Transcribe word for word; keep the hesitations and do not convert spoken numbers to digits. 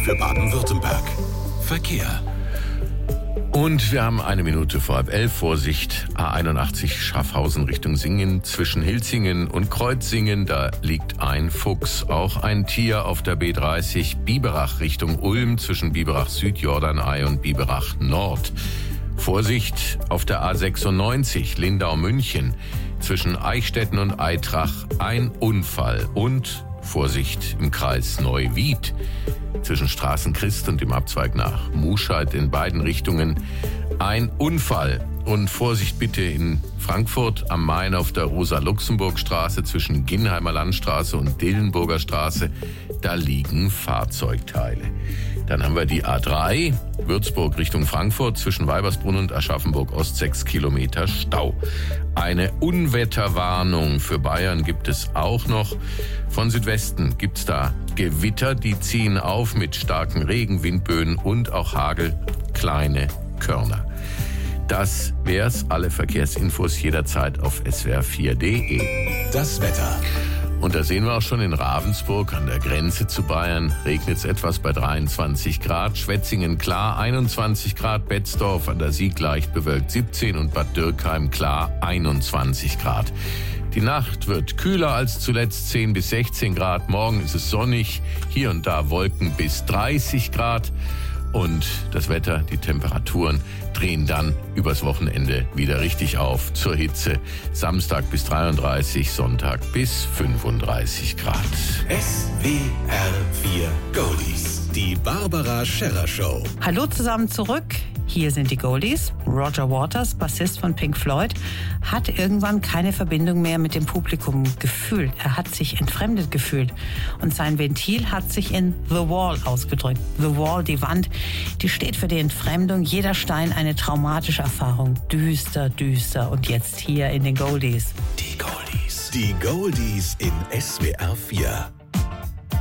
für Baden-Württemberg. Verkehr. Und wir haben eine Minute vor halb elf. Vorsicht, A einundachtzig Schaffhausen Richtung Singen. Zwischen Hilzingen und Kreuzingen, da liegt ein Fuchs. Auch ein Tier auf der B dreißig. Biberach Richtung Ulm zwischen Biberach Süd, Jordanei und Biberach Nord. Vorsicht auf der A sechsundneunzig Lindau-München. Zwischen Eichstätten und Aitrach ein Unfall. Und Vorsicht im Kreis Neuwied. Zwischen Straßenchrist und dem Abzweig nach Muscheid in beiden Richtungen ein Unfall. Und Vorsicht bitte in Frankfurt am Main auf der Rosa-Luxemburg-Straße zwischen Ginnheimer Landstraße und Dillenburger Straße. Da liegen Fahrzeugteile. Dann haben wir die A drei, Würzburg Richtung Frankfurt, zwischen Weibersbrunn und Aschaffenburg Ost sechs Kilometer Stau. Eine Unwetterwarnung für Bayern gibt es auch noch. Von Südwesten gibt's da Gewitter, die ziehen auf mit starken Regen, Windböen und auch Hagel, kleine Körner. Das wär's. Alle Verkehrsinfos jederzeit auf s w r vier punkt d e. Das Wetter. Und da sehen wir auch schon in Ravensburg an der Grenze zu Bayern. Regnet es etwas bei dreiundzwanzig Grad. Schwetzingen klar einundzwanzig Grad. Betzdorf an der Sieg leicht bewölkt siebzehn und Bad Dürkheim klar einundzwanzig Grad. Die Nacht wird kühler als zuletzt zehn bis sechzehn Grad. Morgen ist es sonnig. Hier und da Wolken bis dreißig Grad. Und das Wetter, die Temperaturen drehen dann übers Wochenende wieder richtig auf zur Hitze. Samstag bis dreiunddreißig, Sonntag bis fünfunddreißig Grad. S W R vier Goldies. Die Barbara Scherrer Show. Hallo zusammen zurück. Hier sind die Goldies. Roger Waters, Bassist von Pink Floyd, hat irgendwann keine Verbindung mehr mit dem Publikum gefühlt. Er hat sich entfremdet gefühlt. Und sein Ventil hat sich in The Wall ausgedrückt. The Wall, die Wand, die steht für die Entfremdung. Jeder Stein eine traumatische Erfahrung. Düster, düster. Und jetzt hier in den Goldies. Die Goldies. Die Goldies in S W R vier.